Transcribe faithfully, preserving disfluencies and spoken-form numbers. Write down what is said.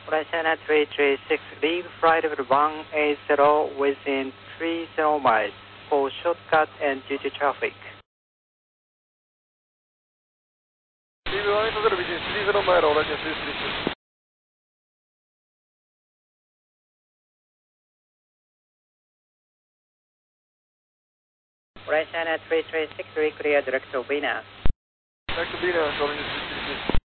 China three three six, leave flight one eight zero within three zero miles for shortcut and duty traffic. Leave one eight zero within three zero miles, all right, three three six. China three three six, we clear direct to Venus. Direct to Venus, all right, three three six.